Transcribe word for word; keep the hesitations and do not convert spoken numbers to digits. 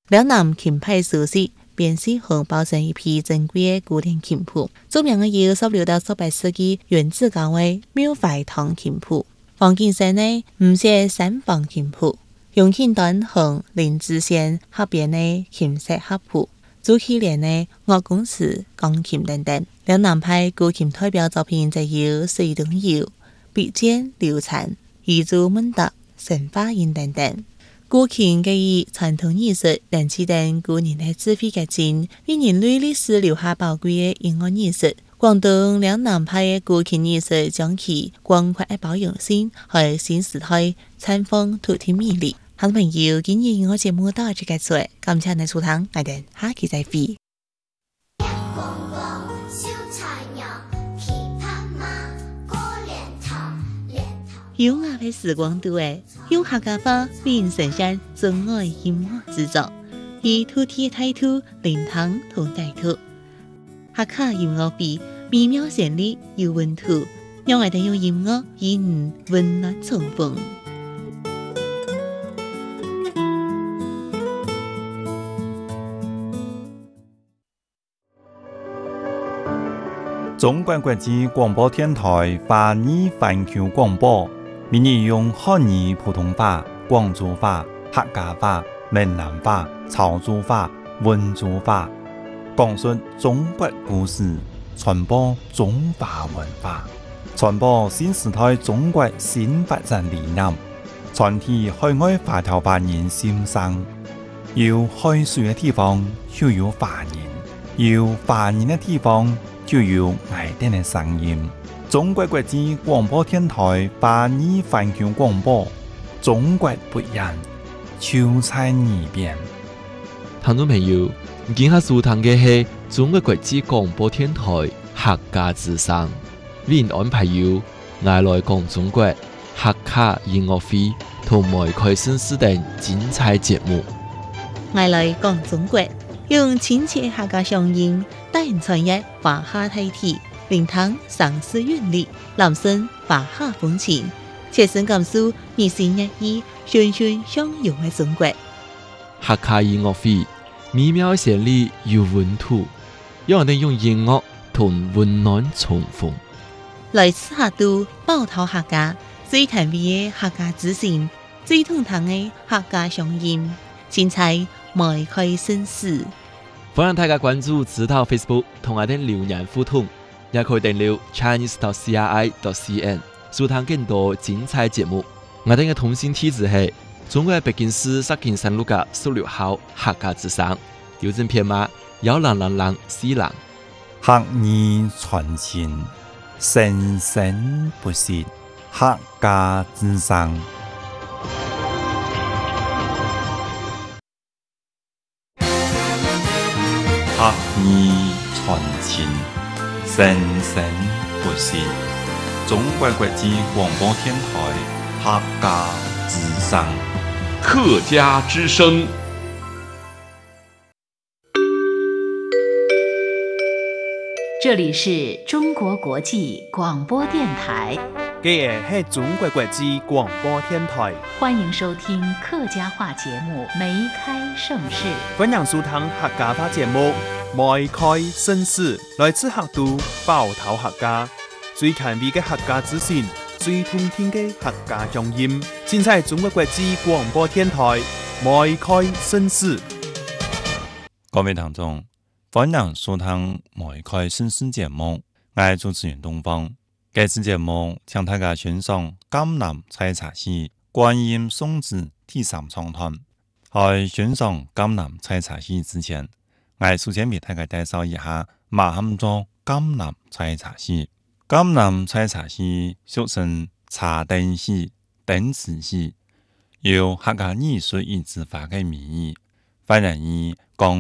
两南琴派熟悉，便是红包成一批珍贵的古典琴谱。著名的有十六到十八世纪原子岗位庙怀堂琴谱。黄金山呢，唔是三房琴谱，永庆段和林志贤合编的琴瑟合谱。朱启廉的乐公式钢琴等等。两南派古琴代表作品就有《水东游》、《笔尖流产》、《彝族问答》、《神话音》等等。古琴嘅以传统艺术、人气等古年的智慧结晶，为人类历史留下宝贵的音乐艺术。广东两南派的古琴艺术将其光辉的包容性和新时代绽放独特魅力。好朋友，今日音乐节目到此结束，感谢你收聽，我哋下期再會。用阿配時光度誒，用客家話為人呈現中外音樂之作，以土地態度靈堂同態度，客家音樂會美妙旋律有溫度，讓我哋用音樂與人溫暖重逢。 中國國際廣播電台華語環球廣播，每日用漢語普通話、廣州話、客家話、閩南話、潮州話、溫州話，講述中國故事，傳播中華文化，傳播新時代中國新發展理念，傳遞海外華僑華人心聲。有海水嘅地方就有華人，有華人嘅地方就有愛哋嘅聲音。中國國際廣播電台華語環球廣播，中國不一樣，就在耳邊。 聽眾朋友，今下收聽嘅係中國國際廣播電台客家之聲，為您安排有愛來講中國客家音樂會同埋開新時等精彩節目。 愛來講中國，用親切客家聲音帶人傳譯華夏大體，聆聽上世韻律，攬聲華夏風情，切身感受日新月異、循循相融嘅中國。 客家音樂會美妙旋律有溫度，讓我哋用音樂同溫暖重逢。 來自客都寶島客家最甜美嘅客家之聲，最通透嘅客家聲音，精彩邁開新事。 歡迎大家關注指導 Facebook 同我哋留言互動，也可以訂閱 Chinese dot C R I dot C N 收聽更多精彩節目。我哋嘅通信地址係中國北京市石景山路嘅十六號客家之聲，郵政編碼幺零零零四零。 客語傳情，生生不息，客家之聲。客語傳情，生生不息。中國國際廣播電台客家之聲。 客家之聲。 這裡是中國國際廣播電台。 這個是中國國際廣播電台。 歡迎收聽客家話節目《梅開盛世》。 歡迎收聽客家話節目《梅開盛世》，來自客都寶島客家，最權威嘅客家資訊，最通聽嘅客家聲音，盡在中國國際廣播電台《梅開盛世》。 各位聽眾，歡迎收聽《梅開盛世》節目，我係主持人東方。這次節目請大家欣賞江南採茶戲觀音送子第三場段。在欣賞江南採茶戲之前，我首先為大家介紹一下乜嘢做江南採茶戲。江南採茶戲俗稱茶燈戲、燈池戲，由客家藝術與執法嘅名義，發展於